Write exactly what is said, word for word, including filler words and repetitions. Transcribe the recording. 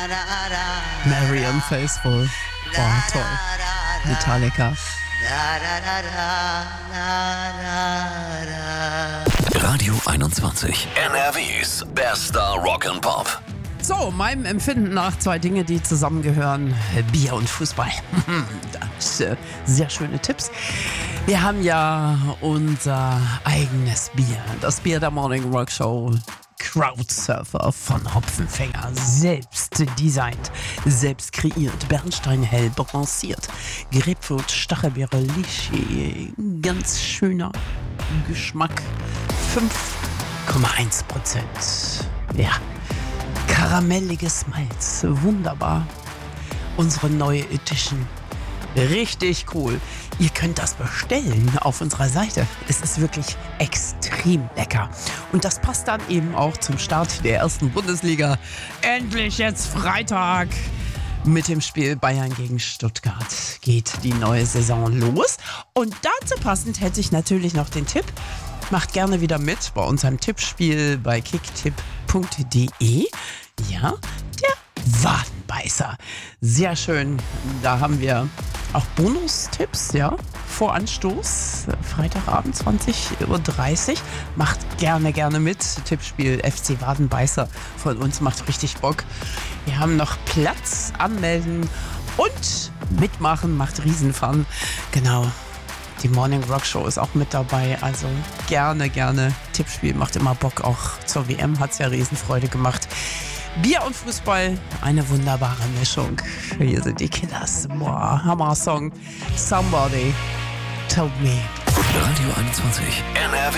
Marianne Faithfull. Boah, toll. Metallica. Radio einundzwanzig. N R Ws bester Rock'n'Pop. So, meinem Empfinden nach zwei Dinge, die zusammengehören. Bier und Fußball. Das, äh, sehr schöne Tipps. Wir haben ja unser eigenes Bier. Das Bier der Morning Rock Show. Crowdsurfer von Hopfenfänger. Selbst designt, selbst kreiert. Bernsteinhell balanciert. Grapefruit, Stachelbeere, Lischi. Ganz schöner Geschmack. fünf Komma eins Prozent. Ja. Karamelliges Malz. Wunderbar. Unsere neue Edition. Richtig cool. Ihr könnt das bestellen auf unserer Seite. Es ist wirklich extrem lecker. Und das passt dann eben auch zum Start der ersten Bundesliga. Endlich jetzt Freitag. Mit dem Spiel Bayern gegen Stuttgart geht die neue Saison los. Und dazu passend hätte ich natürlich noch den Tipp. Macht gerne wieder mit bei unserem Tippspiel bei kicktipp punkt de. Ja, der Wadenbeißer. Sehr schön. Da haben wir auch Bonustipps, ja. Vor Anstoß, Freitagabend zwanzig Uhr dreißig. Macht gerne, gerne mit. Tippspiel F C Wadenbeißer von uns macht richtig Bock. Wir haben noch Platz, anmelden und mitmachen macht Riesenfun. Genau. Die Morning Rock Show ist auch mit dabei, also gerne, gerne. Tippspiel macht immer Bock, auch zur W M hat es ja Riesenfreude gemacht. Bier und Fußball, eine wunderbare Mischung. Hier sind die Killers. Boah, Hammer-Song. Somebody Told Me. Radio einundzwanzig. N R W.